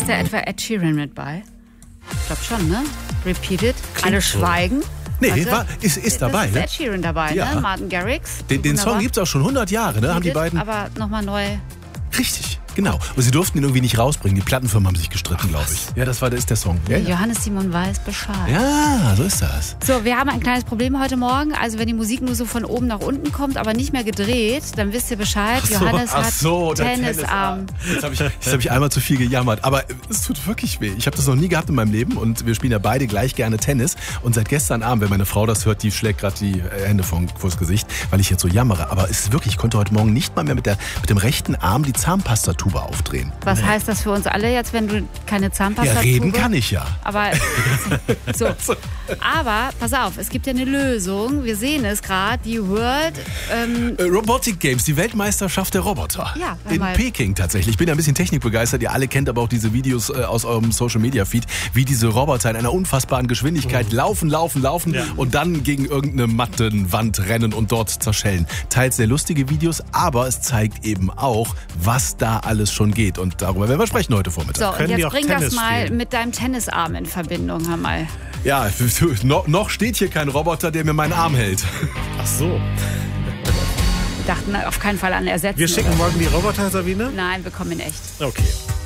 Ist da etwa Ed Sheeran mit bei? Ich glaube schon, ne? Repeated. Alle schweigen. Nee, ist dabei. Ist ne? Ed Sheeran dabei, Ja. ne? Martin Garrix. Den Song gibt es auch schon 100 Jahre, ne? Haben die beiden. Aber nochmal neu. Richtig, genau. Und sie durften ihn irgendwie nicht rausbringen. Die Plattenfirmen haben sich gestritten, glaube ich. Ja, das ist der Song. Ja, Johannes Simon weiß Bescheid. ja, so ist das. So, wir haben ein kleines Problem heute Morgen. Also wenn die Musik nur so von oben nach unten kommt, aber nicht mehr gedreht, dann wisst ihr Bescheid. Johannes hat Tennisarm. Jetzt hab ich einmal zu viel gejammert. Aber es tut wirklich weh. Ich habe das noch nie gehabt in meinem Leben und wir spielen ja beide gleich gerne Tennis. Und seit gestern Abend, wenn meine Frau das hört, die schlägt gerade die Hände vors Gesicht, weil ich jetzt so jammere. Aber es ist wirklich, ich konnte heute Morgen nicht mal mehr mit dem rechten Arm die Zahnpastatube aufdrehen. Was heißt das für uns alle jetzt, wenn du keine Zahnpasta hast? Ja, reden kann ich ja. Aber, so. Aber pass auf, es gibt ja eine Lösung. Wir sehen es gerade, die World... Robotic Games, die Weltmeisterschaft der Roboter. Ja, in Peking tatsächlich. Ich bin ja ein bisschen technikbegeistert. Ihr alle kennt aber auch diese Videos aus eurem Social-Media-Feed, wie diese Roboter in einer unfassbaren Geschwindigkeit laufen und dann gegen irgendeine Mattenwand rennen und dort zerschellen. Teils sehr lustige Videos, aber es zeigt eben auch, was da alles schon geht. Und darüber werden wir sprechen heute Vormittag. So, und jetzt bring das mal mit deinem Tennisarm in Verbindung, hör mal. Ja, noch steht hier kein Roboter, der mir meinen Arm hält. Ach so. Wir dachten auf keinen Fall an Ersetzen. Wir schicken morgen die Roboter, Sabine? Nein, wir kommen in echt. Okay.